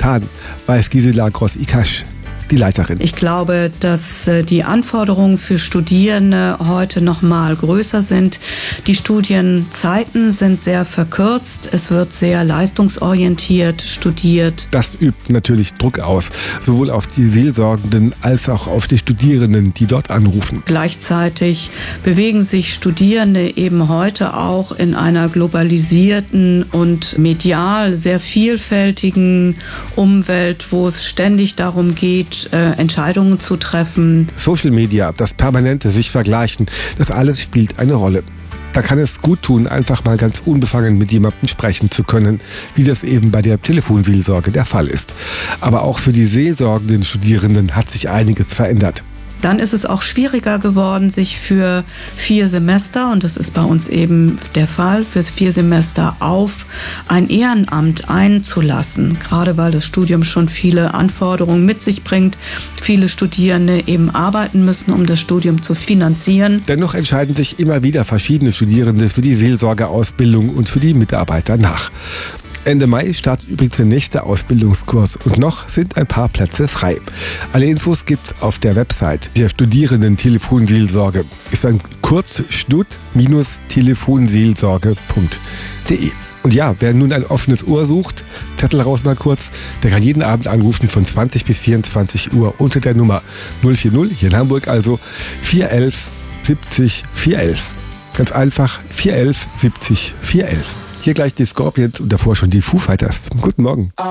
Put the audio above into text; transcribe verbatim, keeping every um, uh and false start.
getan, weiß Gisela Gross-Ikasch, die Leiterin. Ich glaube, dass die Anforderungen für Studierende heute noch mal größer sind. Die Studienzeiten sind sehr verkürzt. Es wird sehr leistungsorientiert studiert. Das übt natürlich Druck aus, sowohl auf die Seelsorgenden als auch auf die Studierenden, die dort anrufen. Gleichzeitig bewegen sich Studierende eben heute auch in einer globalisierten und medial sehr vielfältigen Umwelt, wo es ständig darum geht, Entscheidungen zu treffen. Social Media, das permanente sich vergleichen, das alles spielt eine Rolle. Da kann es gut tun, einfach mal ganz unbefangen mit jemandem sprechen zu können, wie das eben bei der Telefonseelsorge der Fall ist. Aber auch für die seelsorgenden Studierenden hat sich einiges verändert. Dann ist es auch schwieriger geworden, sich für vier Semester, und das ist bei uns eben der Fall, für vier Semester auf ein Ehrenamt einzulassen. Gerade weil das Studium schon viele Anforderungen mit sich bringt. Viele Studierende eben arbeiten müssen, um das Studium zu finanzieren. Dennoch entscheiden sich immer wieder verschiedene Studierende für die Seelsorgeausbildung und für die Mitarbeiter nach. Ende Mai startet übrigens der nächste Ausbildungskurs und noch sind ein paar Plätze frei. Alle Infos gibt's auf der Website der Studierenden-Telefonseelsorge. Ist ein kurz stud-telefonseelsorge punkt de. Und ja, wer nun ein offenes Ohr sucht, Zettel raus mal kurz, der kann jeden Abend anrufen von zwanzig bis vierundzwanzig Uhr unter der Nummer null vier null, hier in Hamburg also, vier elf siebzig vierhundertelf. Ganz einfach, vier elf siebzig vierhundertelf. Hier gleich die Scorpions und davor schon die Foo Fighters. Guten Morgen.